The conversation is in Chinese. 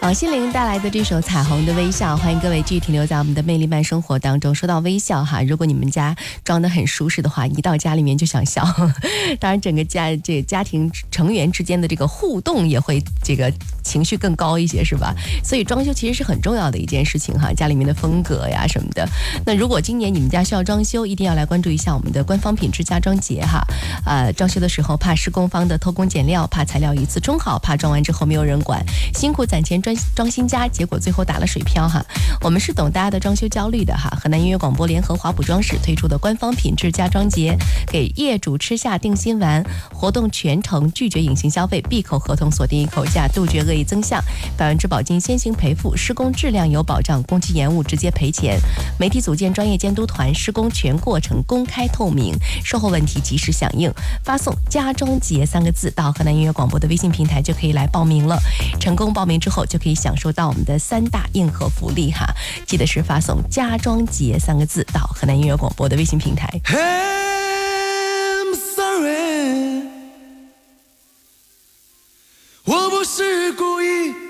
王心凌带来的这首《彩虹的微笑》，欢迎各位继续停留在我们的魅力慢生活当中。说到微笑哈，如果你们家装得很舒适的话，一到家里面就想笑。当然，整个家庭成员之间的这个互动也会这个情绪更高一些，是吧？所以装修其实是很重要的一件事情哈，家里面的风格呀什么的。那如果今年你们家需要装修，一定要来关注一下我们的官方品质家装节哈。装修的时候怕施工方的偷工减料，怕材料一次冲好，怕装完之后没有人管，辛苦攒钱装新家，结果最后打了水漂哈。我们是懂大家的装修焦虑的哈。河南音乐广播联合华普装饰推出的官方品质家装节，给业主吃下定心丸，活动全程拒绝隐形消费，闭口合同锁定一口价，杜绝恶意增项，100%保金先行赔付，施工质量有保障，工期延误直接赔钱。媒体组建专业监督团，施工全过程公开透明，售后问题及时响应。发送家装节3个字到河南音乐广播的微信平台就可以来报名了。成功报名之后就可以享受到我们的3大硬核福利哈，记得是发送家装节3个字到河南音乐广播的微信平台。 I'm sorry， 我不是故意